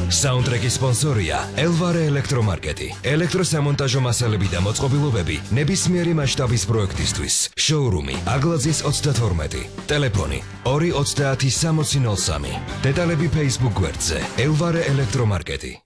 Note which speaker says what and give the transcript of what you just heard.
Speaker 1: საუნდტრეკის სპონსორია ელვარე ელექტრომარკეტი. ელექტროსამონტაჟო მასალები და მოწყობილობები ნებისმიერი მასშტაბის პროექტისთვის. შოურუმი აგლაძის 32. ტელეფონი 230 6003. დეტალები Facebook გვერდზე ელვარე ელექტრომარკეტი.